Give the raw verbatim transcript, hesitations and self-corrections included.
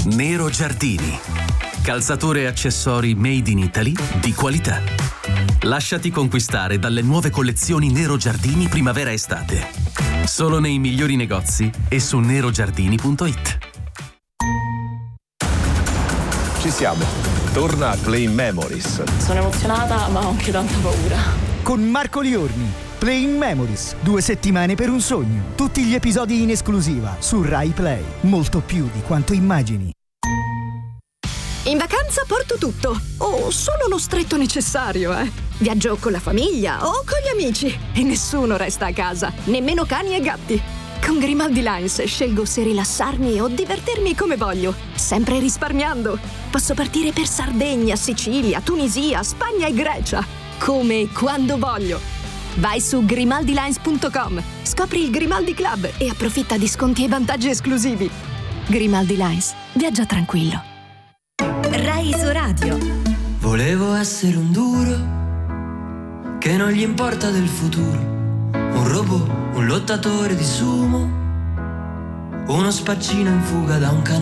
Nero Giardini. Calzature e accessori made in Italy di qualità. Lasciati conquistare dalle nuove collezioni Nero Giardini primavera-estate. Solo nei migliori negozi e su nerogiardini punto it. Ci siamo. Torna Playing Memories. Sono emozionata ma ho anche tanta paura. Con Marco Liorni. Playing Memories. Due settimane per un sogno. Tutti gli episodi in esclusiva su Rai Play. Molto più di quanto immagini. In vacanza porto tutto, o solo lo stretto necessario, eh. Viaggio con la famiglia o con gli amici e nessuno resta a casa, nemmeno cani e gatti. Con Grimaldi Lines scelgo se rilassarmi o divertirmi come voglio, sempre risparmiando. Posso partire per Sardegna, Sicilia, Tunisia, Spagna e Grecia, come e quando voglio. Vai su grimaldi lines punto com, scopri il Grimaldi Club e approfitta di sconti e vantaggi esclusivi. Grimaldi Lines, viaggia tranquillo. Rai Isoradio. Volevo essere un duro che non gli importa del futuro, un robot, un lottatore di sumo, uno spaccino in fuga da un canale.